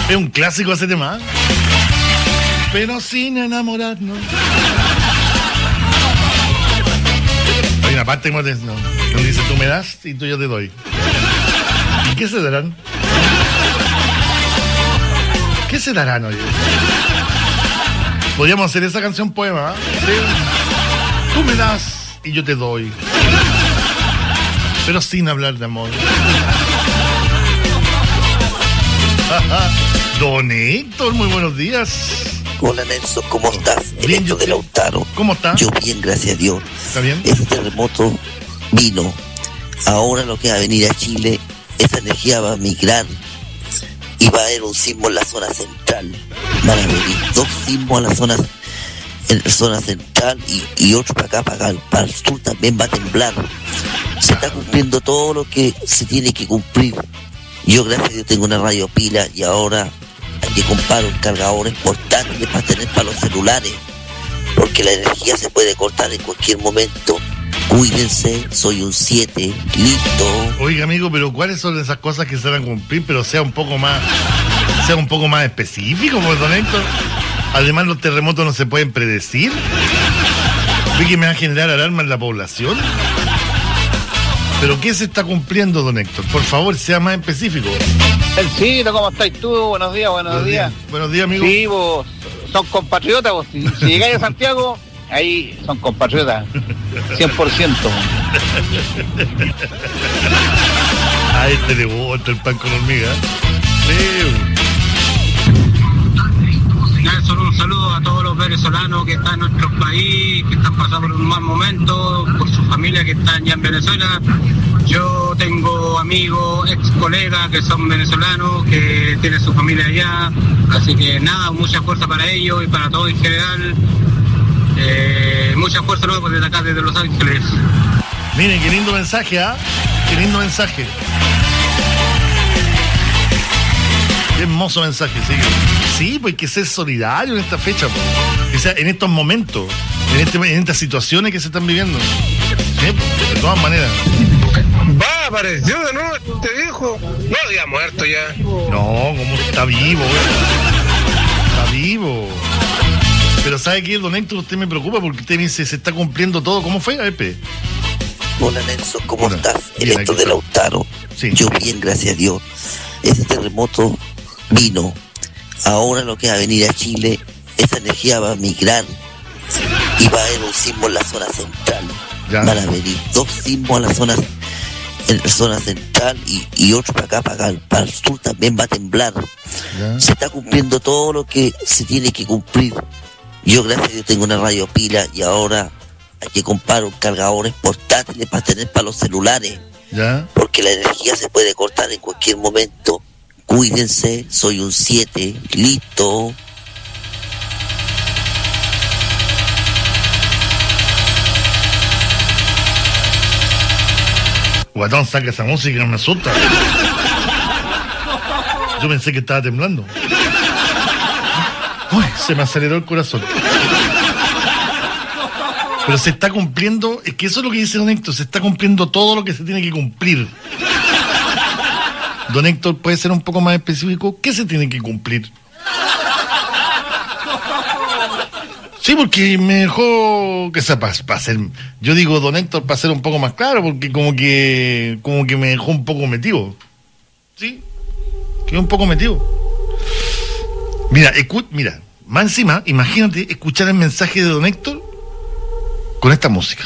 Es un clásico ese tema. Pero sin enamorarnos. Hay una parte donde dice tú me das y tú yo te doy. ¿Y qué se darán? ¿Qué se darán hoy? Podríamos hacer esa canción poema, ¿eh? ¿Sí? Tú me das y yo te doy. Pero sin hablar de amor. Don Héctor, muy buenos días. Hola Nelson, ¿cómo estás? Bien, Electo de Lautaro. ¿Cómo estás? Yo bien, gracias a Dios. ¿Está bien? Ese terremoto vino. Ahora lo que va a venir a Chile, esa energía va a migrar y va a haber un sismo en la zona central. Van a venir 2 sismos a la zona, en la zona central y otro para acá, para el sur también va a temblar. Se está cumpliendo todo lo que se tiene que cumplir. Yo, gracias a Dios, tengo una radio pila y ahora hay que comprar cargadores portátiles para tener para los celulares, porque la energía se puede cortar en cualquier momento. Cuídense, soy un 7, listo. Oiga, amigo, pero ¿cuáles son esas cosas que se van a cumplir? Pero sea un poco más específico, pues, don Héctor. Además, los terremotos no se pueden predecir. ¿Ve que me va a generar alarma en la población? ¿Pero qué se está cumpliendo, don Héctor? Por favor, sea más específico. Elcito, ¿cómo estáis tú? Buenos días. Buenos días, amigo. Sí, vos, son compatriotas, vos. Si llegáis a Santiago, ahí son compatriotas. 100%. A este le gusta el pan con hormiga. Sí. Nelson, un saludo a todos los venezolanos que están en nuestro país, que están pasando por un mal momento, por su familia que están ya en Venezuela. Yo tengo amigos, ex colegas que son venezolanos, que tienen su familia allá, así que nada, mucha fuerza para ellos y para todos en general. Mucha fuerza nueva desde acá, desde Los Ángeles. Miren, qué lindo mensaje, ¿ah? Qué lindo mensaje. Qué hermoso mensaje, sí. Sí, pues hay que ser solidario en esta fecha, pues. O sea, en estos momentos, en estas situaciones que se están viviendo. Sí, pues, de todas maneras. Apareció de nuevo este viejo. No había muerto ya. No, como está vivo, está vivo. Pero ¿sabe qué, don Héctor? Usted me preocupa porque usted me dice, se está cumpliendo todo. ¿Cómo fue, Epe? Hola Nelson, ¿cómo estás? Electo de Lautaro. Sí. Yo bien, gracias a Dios. Ese terremoto vino. Ahora lo que va a venir a Chile, esa energía va a migrar y va a haber un sismo en la zona central. Ya. Van a venir 2 sismos a la zona, en la zona central y otro para acá, para el sur también va a temblar. Ya. Se está cumpliendo todo lo que se tiene que cumplir. Yo, gracias a Dios, tengo una radio pila y ahora hay que comprar cargadores portátiles para tener para los celulares. ¿Ya? Porque la energía se puede cortar en cualquier momento. Cuídense, soy un 7, listo. Guatón, saca esa música, no me asusta. Yo pensé que estaba temblando. Uy, se me aceleró el corazón. Pero se está cumpliendo, es que eso es lo que dice don Héctor, se está cumpliendo todo lo que se tiene que cumplir. Don Héctor, ¿puede ser un poco más específico? ¿Qué se tiene que cumplir? Sí, porque me dejó, que sea, para ser, yo digo don Héctor para ser un poco más claro, porque como que me dejó un poco metido. Sí, quedó un poco metido. Mira, más encima, imagínate escuchar el mensaje de don Héctor con esta música.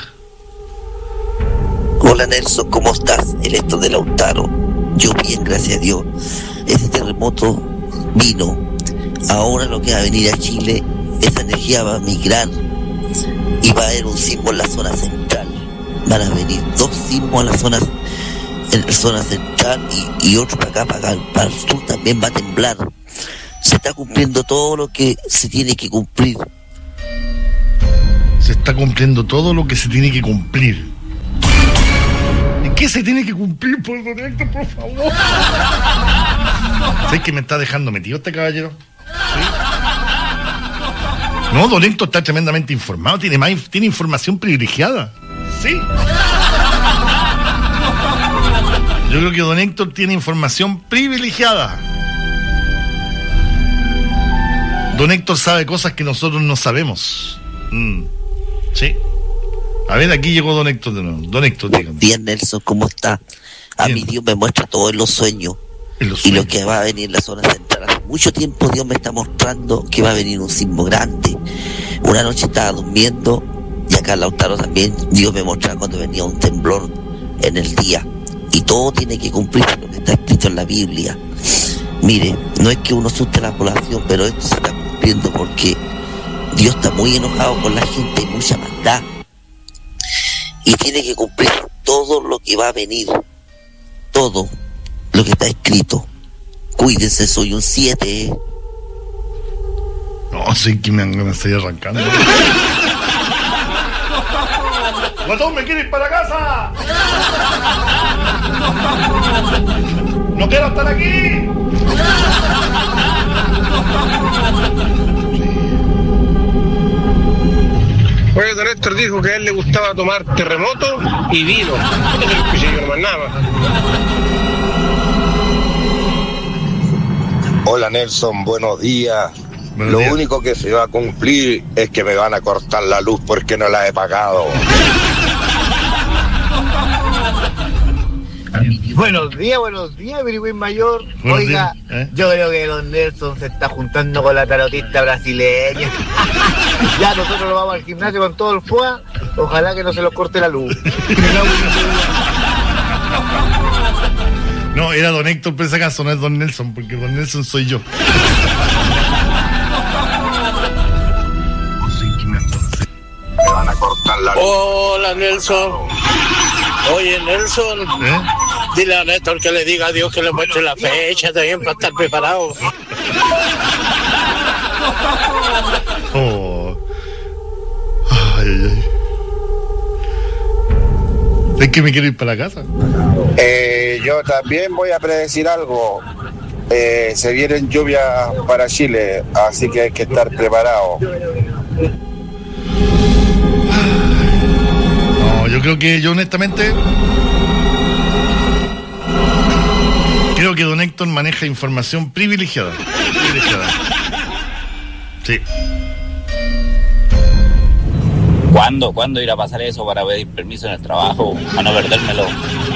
Hola Nelson, ¿cómo estás? Electo de Lautaro. Yo bien, gracias a Dios. Ese terremoto vino. Ahora lo que va a venir a Chile, esa energía va a migrar y va a haber un sismo en la zona central. Van a venir 2 sismos a la zona, en la zona central y otro para acá, para el sur también va a temblar. Se está cumpliendo todo lo que se tiene que cumplir. Se está cumpliendo todo lo que se tiene que cumplir. ¿Qué se tiene que cumplir, por don Héctor, por favor? ¿Sabes que me está dejando metido este caballero? ¿Sí? No, don Héctor está tremendamente informado, tiene información privilegiada. Sí. Yo creo que don Héctor tiene información privilegiada. Don Héctor sabe cosas que nosotros no sabemos. Sí. A ver, aquí llegó Don Héctor de nuevo. Don Héctor, dígame. Bien, Nelson, ¿cómo está? A Bien. mí Dios me muestra todo en los sueños. Y lo que va a venir en la zona central. Hace mucho tiempo Dios me está mostrando que va a venir un sismo grande. Una noche estaba durmiendo y acá en Lautaro también Dios me mostraba cuando venía un temblor en el día. Y todo tiene que cumplirse lo que está escrito en la Biblia. Mire, no es que uno asuste a la población, pero esto se está cumpliendo porque Dios está muy enojado con la gente y mucha maldad. Y tiene que cumplir todo lo que va a venir. Todo lo que está escrito. Cuídense, soy un 7. No, sí que me estoy arrancando. ¡Guatón, me quiere ir para casa! ¡No quiero estar aquí! Oye, don Héctor dijo que a él le gustaba tomar terremoto y vino. No te lo escuché yo nomás nada. Hola Nelson, buenos días. Buenos Lo días. único que se va a cumplir es que me van a cortar la luz porque no la he pagado. Buenos días, Birigüín Mayor. Buenos Oiga, días, yo creo que don Nelson se está juntando con la tarotista brasileña. Ya nosotros nos vamos al gimnasio con todo el FUA. Ojalá que no se los corte la luz. No, era Don Héctor, por ese caso, no es Don Nelson, porque Don Nelson soy yo. Me van a cortar la luz. Hola, Nelson. Oye, Nelson, ¿Eh? dile a Néstor que le diga a Dios que le muestre la fecha también para estar preparado. Oh. Ay, ay, ay. Es que me quiero ir para la casa. Yo también voy a predecir algo. Se vienen lluvias para Chile, así que hay que estar preparado. No, yo creo que yo honestamente creo que Don Héctor maneja información privilegiada. Sí. ¿Cuándo irá a pasar eso para pedir permiso en el trabajo? Para no perdérmelo.